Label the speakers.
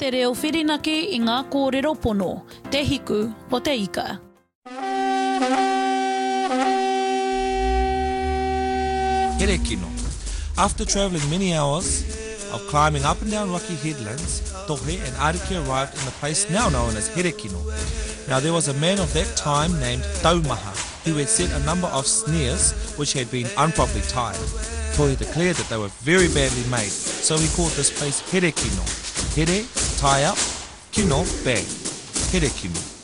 Speaker 1: te reo whirinaki I ngā kōrero pono, te hiku o te ika.
Speaker 2: Here kino. After travelling many hours of climbing up and down rocky headlands, Tohe and Ariki arrived in the place now known as Here kino. Now there was a man of that time named Taumaha, who had set a number of snares which had been improperly tied. Tohe declared that they were very badly made, so he called this place Here kino. Here, tie up, kino, bag. Here kino.